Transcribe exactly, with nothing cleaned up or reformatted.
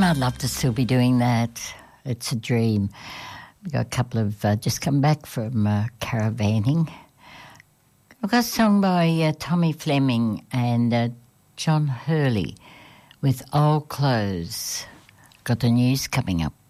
I'd love to still be doing that. It's a dream. We've got a couple of, uh, just come back from uh, caravanning. I've got a song by uh, Tommy Fleming and uh, John Hurley with Old Clothes. Got the news coming up.